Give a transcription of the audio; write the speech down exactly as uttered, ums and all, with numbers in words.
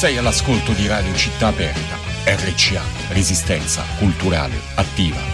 Sei all'ascolto di Radio Città Aperta, R C A, Resistenza Culturale Attiva.